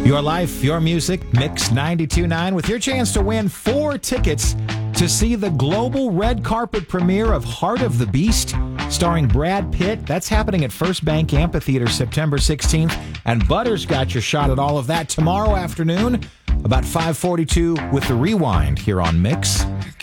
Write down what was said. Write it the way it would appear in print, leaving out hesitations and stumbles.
Your life, your music, Mix 92.9 with your chance to win 4 tickets to see the global red carpet premiere of Heart of the Beast, starring Brad Pitt. That's happening at First Bank Amphitheater September 16th. And Butter's got your shot at all of that tomorrow afternoon, about 5:42 with the Rewind here on Mix.